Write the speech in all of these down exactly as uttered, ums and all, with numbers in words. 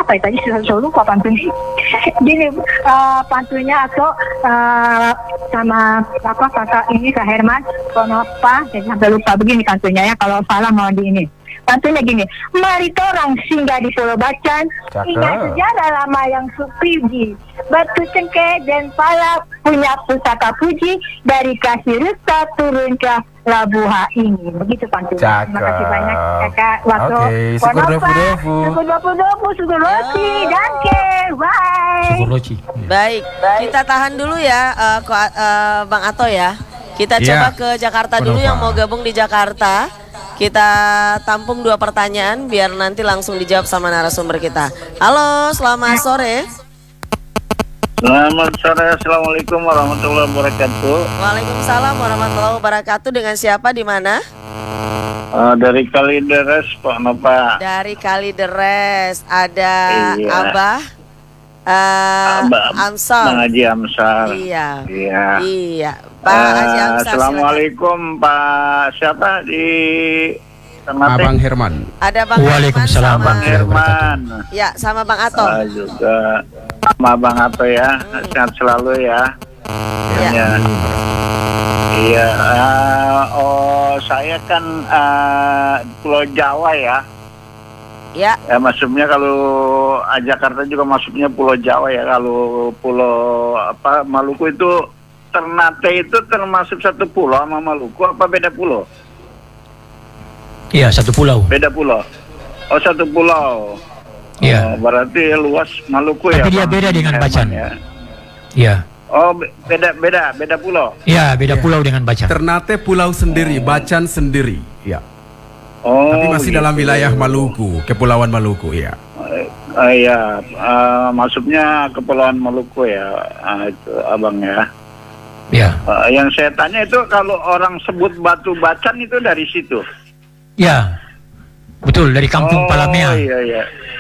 apa ya tadi saya lupa pantunnya. Gini uh, pantunnya atau uh, sama apa kakak ini Kak Herman, kenapa saya sampai lupa begini pantunnya ya, kalau salah mau di ini. Pantunnya gini, mari torang singgah di Pulau Bacan, ingat sejarah lama yang supiji, batu cengkeh dan pala punya pusaka puji, dari kasih rusa turun ke Labuha ini. Begitu pantunnya. Terima kasih banyak kakak waktu. Oke, syukur dofu-dofu. Syukur dofu-dofu, syukur roci, danke, bye. Syukur roci. Baik, kita tahan dulu ya uh, Ko, uh, Bang Ato ya. Kita Ya. coba ke Jakarta dulu Kenapa? yang mau gabung di Jakarta. Kita tampung dua pertanyaan biar nanti langsung dijawab sama narasumber kita. Halo, selamat sore. Selamat sore, assalamualaikum warahmatullahi wabarakatuh. Waalaikumsalam warahmatullahi wabarakatuh. Dengan siapa di mana? Uh, dari Kalideres, Pak Nova. Dari Kalideres. Ada Iya. Abah uh, Abah, Amsal. Bang Haji Amsal. Iya. Iya. Iya. Pak Uh, Haji Amsal. silakan. Assalamualaikum Pak siapa di Ternate? Abang Herman. Ada Bang Waalaikumsalam, Herman sama- Bang Herman. Ya, sama Bang Ato. Uh, juga sama Bang Ato ya. Sehat selalu ya. Ya. Ya. Iya. Uh, oh saya kan uh, Pulau Jawa ya. Ya. Ya maksudnya kalau ah, Jakarta juga masuknya Pulau Jawa ya. Kalau Pulau apa Maluku itu Ternate itu termasuk satu pulau sama Maluku apa beda pulau? Iya, satu pulau. Beda pulau. Oh satu pulau. Iya. Oh, berarti luas Maluku ya. Tapi dia Bang beda dengan Herman, Bacan. ya. Iya. Oh be- beda beda beda pulau. Iya, beda Iya. pulau dengan Bacan. Ternate pulau sendiri, Bacan sendiri. Ya. Oh. Tapi masih gitu. dalam wilayah Maluku, Kepulauan Maluku ya. Uh, iya, uh, masuknya Kepulauan Maluku ya, uh, itu abang ya. Iya. Uh, yang saya tanya itu kalau orang sebut Batu Bacan itu dari situ. Iya. Betul, dari kampung oh, Palamea. Iya iya.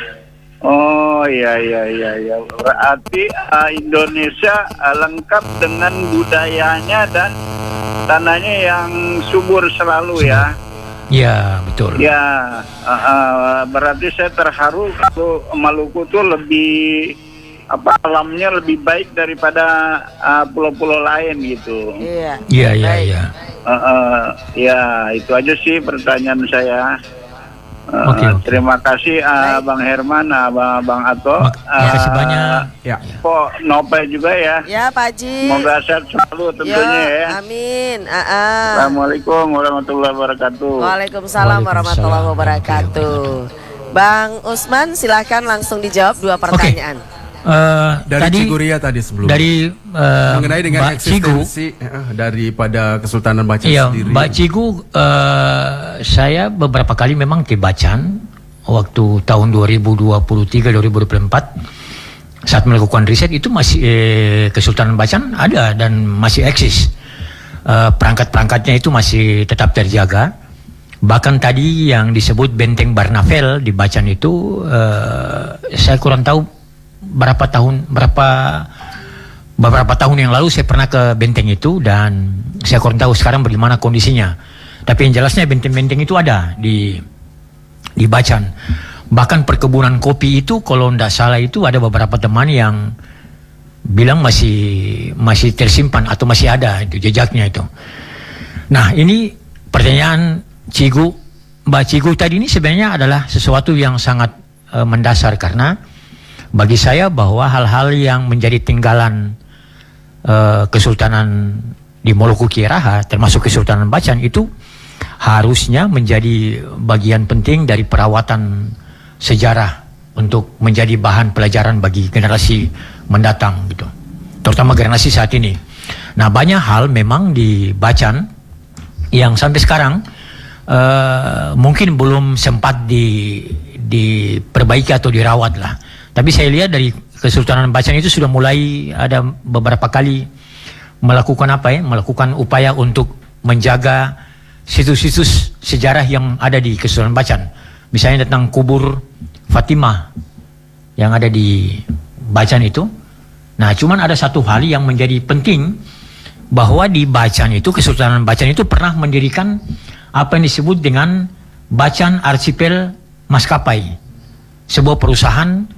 Oh iya iya iya iya. Berarti uh, Indonesia uh, lengkap dengan budayanya dan tanahnya yang subur selalu ya. Iya, betul. Ya, uh, uh, berarti saya terharu kalau Maluku tuh lebih apa alamnya lebih baik daripada uh, pulau-pulau lain gitu. Iya. Iya, iya, Baik. iya. Uh, uh, ya itu aja sih pertanyaan saya. Uh, Oke, oke. Terima kasih uh, Bang Herman, uh, Bang, Bang Ato. Mak- Makasih Uh, banyak. Ya. Kok Nope juga ya. Ya, Pak Haji. Semoga sehat selalu tentunya ya. Amin. Aa. Assalamualaikum warahmatullahi wabarakatuh. Waalaikumsalam warahmatullahi wabarakatuh. Bang Usman, silahkan langsung dijawab dua pertanyaan. Eh, Dari tadi Ciguria tadi sebelum. dari eh, mengenai dengan Mbak Cigu. eksistensi eh, daripada Kesultanan Bacan Iya, sendiri. Mbak Cigu, eh, saya beberapa kali memang ke Bacan waktu tahun dua ribu dua puluh tiga dua ribu dua puluh empat saat melakukan riset itu masih eh, Kesultanan Bacan ada dan masih eksis. Eh, perangkat-perangkatnya itu masih tetap terjaga. Bahkan tadi yang disebut Benteng Barnavel di Bacan itu eh, saya kurang tahu berapa tahun berapa beberapa tahun yang lalu saya pernah ke benteng itu dan saya kurang tahu sekarang bagaimana kondisinya. Tapi yang jelasnya benteng-benteng itu ada di di Bacan. Bahkan perkebunan kopi itu kalau tidak salah itu ada beberapa teman yang bilang masih masih tersimpan atau masih ada itu jejaknya itu. Nah, ini pertanyaan Cigu, Mbak Cigu tadi ini sebenarnya adalah sesuatu yang sangat uh, mendasar karena bagi saya bahwa hal-hal yang menjadi tinggalan uh, Kesultanan di Moluku Kiaraha termasuk Kesultanan Bacan itu harusnya menjadi bagian penting dari perawatan sejarah untuk menjadi bahan pelajaran bagi generasi mendatang gitu, terutama generasi saat ini. Nah, banyak hal memang di Bacan yang sampai sekarang uh, mungkin belum sempat di diperbaiki atau dirawat lah. Tapi saya lihat dari Kesultanan Bacan itu sudah mulai ada beberapa kali melakukan apa ya, melakukan upaya untuk menjaga situs-situs sejarah yang ada di Kesultanan Bacan. Misalnya tentang kubur Fatimah yang ada di Bacan itu. Nah, cuman ada satu hal yang menjadi penting bahwa di Bacan itu, Kesultanan Bacan itu pernah mendirikan apa yang disebut dengan Bacan Archipel Maskapai, sebuah perusahaan